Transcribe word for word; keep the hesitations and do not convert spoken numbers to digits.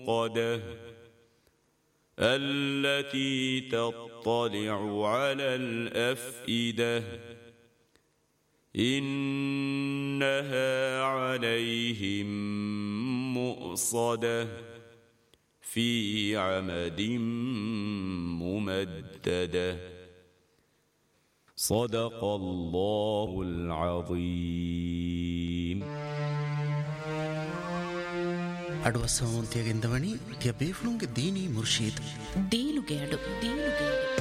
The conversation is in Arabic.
الموقدة التي تطلع على الأفئدة إنها عليهم مؤصدة في عمد ممددة صدق الله العظيم. ಅಡ್ವಸೋನ್ ತ್ಯಗೆಂದವಣಿ ತ್ಯ ಬೇಫ್ಲುಂಗೆ ದೀನಿ ಮುರ್ಶೀದ್ ದೀನುಗೆ ಅಡು ದೀನುಗೆ